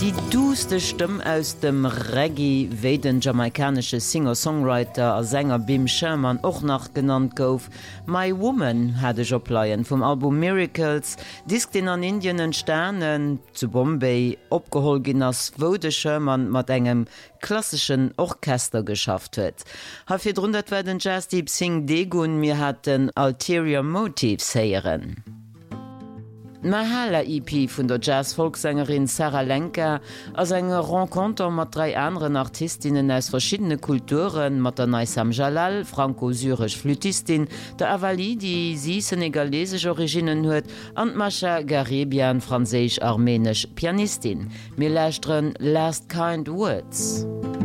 Die duste Stimme aus dem Reggae wéi den jamaikanische Singer-Songwriter a Sänger Bim Sherman och nach genannt gouf. My Woman hat ech opleiien vum Album Miracles, Disk den an Indien entsternen zu Bombay opgehol gin ass wo de Sherman mat engem klassischen Orchester geschafft huet. Ha fir rundet werden Jazzdeep Sing Degun mir hat den Ulterior Motives heieren. Mahala EP vun der Jazz-Volkssängerin Sarah Lenker ass enger Rencontre mat 3 anderen Artistinnen aus verschiedene Kulturen, mat der Naisam Jalal, franco-syrisch Flütistin, der Avali, die sie senegalesisch Originen huet, an Mascha Garebian, franzésisch-armenisch Pianistin. Mir lächtren Last Kind Words.